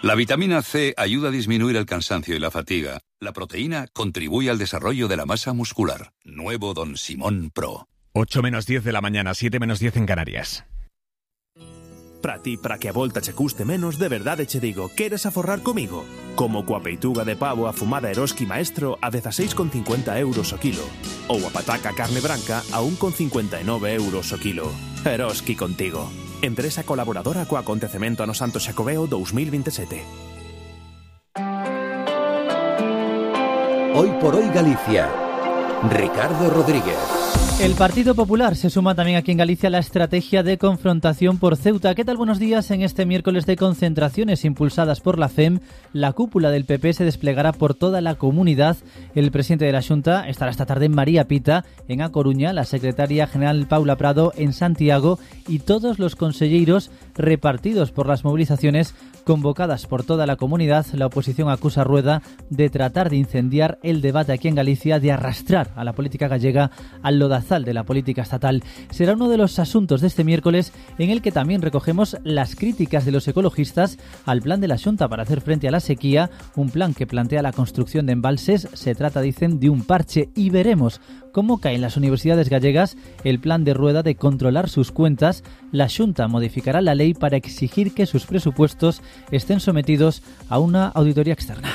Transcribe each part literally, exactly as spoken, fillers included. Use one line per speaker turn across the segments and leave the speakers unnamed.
La vitamina C ayuda a disminuir el cansancio y la fatiga. La proteína contribuye al desarrollo de la masa muscular. Nuevo Don Simón Pro.
ocho menos diez de la mañana, siete menos diez en Canarias.
Para ti, para que a volta che custe menos, de verdade che digo, queres aforrar comigo? Como coa peituga de pavo afumada Eroski Maestro a dieciséis con cincuenta euros o kilo. Ou a pataca carne branca a un con cincuenta e nove euros o kilo. Eroski contigo. Empresa colaboradora co acontecemento no Santo Xacobeo dos mil veintisiete.
Hoy por hoy Galicia. Ricardo Rodríguez.
El Partido Popular se suma también aquí en Galicia a la estrategia de confrontación por Ceuta. ¿Qué tal? Buenos días. En este miércoles de concentraciones impulsadas por la F E M, la cúpula del P P se desplegará por toda la comunidad. El presidente de la Xunta estará esta tarde en María Pita, en A Coruña, la secretaria general Paula Prado en Santiago y todos los conselleiros repartidos por las movilizaciones convocadas por toda la comunidad. La oposición acusa a Rueda de tratar de incendiar el debate aquí en Galicia, de arrastrar a la política gallega al lodazal de la política estatal. Será uno de los asuntos de este miércoles, en el que también recogemos las críticas de los ecologistas al plan de la Xunta para hacer frente a la sequía, un plan que plantea la construcción de embalses. Se trata, dicen, de un parche, y veremos cómo cae en las universidades gallegas el plan de Rueda de controlar sus cuentas. La Xunta modificará la ley para exigir que sus presupuestos estén sometidos a una auditoría externa.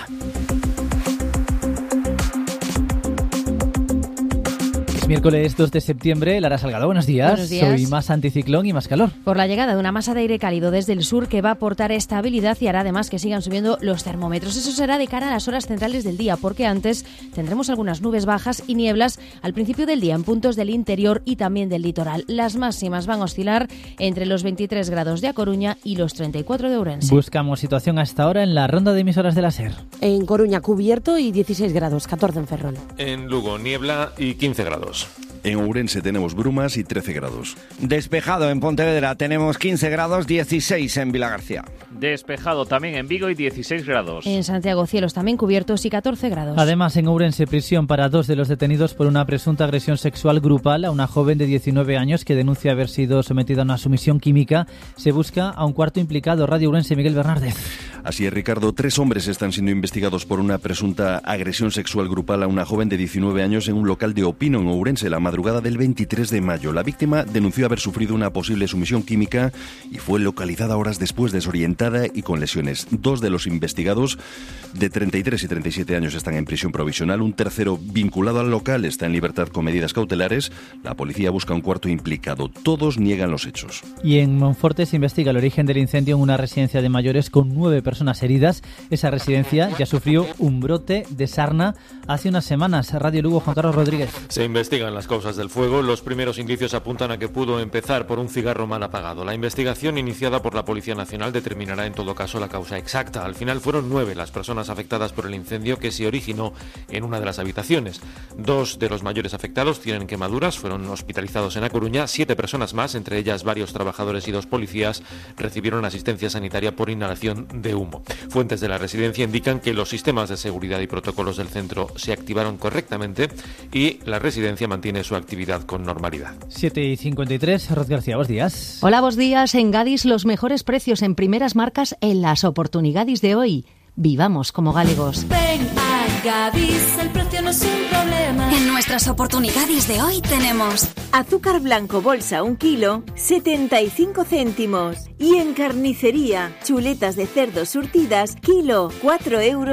Miércoles dos de septiembre, Lara Salgado, buenos días.
Buenos días.
Soy más anticiclón y más calor.
Por la llegada de una masa de aire cálido desde el sur que va a aportar estabilidad y hará además que sigan subiendo los termómetros. Eso será de cara a las horas centrales del día, porque antes tendremos algunas nubes bajas y nieblas al principio del día en puntos del interior y también del litoral. Las máximas van a oscilar entre los veintitrés grados de A Coruña y los treinta y cuatro de Ourense.
Buscamos situación hasta ahora en la ronda de emisoras de la SER.
En Coruña cubierto y dieciséis grados, catorce en Ferrol.
En Lugo niebla y quince grados.
En Ourense tenemos brumas y trece grados.
Despejado en Pontevedra tenemos quince grados, dieciséis en Vilagarcía.
Despejado también en Vigo y dieciséis grados.
En Santiago cielos también cubiertos y catorce grados.
Además, en Ourense, prisión para dos de los detenidos por una presunta agresión sexual grupal a una joven de diecinueve años que denuncia haber sido sometida a una sumisión química. Se busca a un cuarto implicado. Radio Ourense, Miguel Bernárdez.
Así es, Ricardo. Tres hombres están siendo investigados por una presunta agresión sexual grupal a una joven de diecinueve años en un local de Opino, en Ourense, la madrugada del veintitrés de mayo. La víctima denunció haber sufrido una posible sumisión química y fue localizada horas después, desorientada y con lesiones. Dos de los investigados, de treinta y tres y treinta y siete años, están en prisión provisional. Un tercero, vinculado al local, está en libertad con medidas cautelares. La policía busca un cuarto implicado. Todos niegan los hechos.
Y en Monforte se investiga el origen del incendio en una residencia de mayores con nueve personas heridas. Esa residencia ya sufrió un brote de sarna hace unas semanas. Radio Lugo, Juan Carlos Rodríguez.
Se investigan las causas del fuego. Los primeros indicios apuntan a que pudo empezar por un cigarro mal apagado. La investigación iniciada por la Policía Nacional determinará en todo caso la causa exacta. Al final fueron nueve las personas afectadas por el incendio que se originó en una de las habitaciones. Dos de los mayores afectados tienen quemaduras, fueron hospitalizados en A Coruña. Siete personas más, entre ellas varios trabajadores y dos policías, recibieron asistencia sanitaria por inhalación de humo. Fuentes de la residencia indican que los sistemas de seguridad y protocolos del centro se activaron correctamente y la residencia mantiene su actividad con normalidad.
siete y cincuenta y tres, Ros García, buenos días.
Hola, buenos días. En Gadis, los mejores precios en primeras marcas en las oportunidades de hoy. Vivamos como galegos.
Ven a Gadis, el precio no es un problema.
En nuestras oportunidades de hoy tenemos
azúcar blanco bolsa un kilo, setenta y cinco céntimos. Y en carnicería, chuletas de cerdo surtidas, kilo, cuatro euros.